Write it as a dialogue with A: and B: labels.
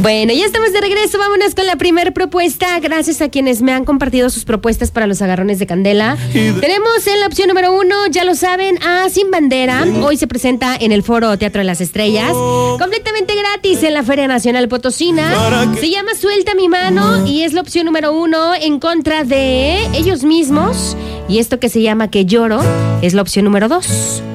A: Bueno, ya estamos de regreso. Vámonos con la primera propuesta. Gracias a quienes me han compartido sus propuestas para los agarrones de candela. Tenemos en la opción número 1, ya lo saben, a Sin Bandera. Hoy se presenta en el Foro Teatro de las Estrellas, completamente gratis en la Feria Nacional Potosina. Se llama Suelta mi mano y es la opción número 1 en contra de ellos mismos. Y esto que se llama Que Lloro es la opción número 2.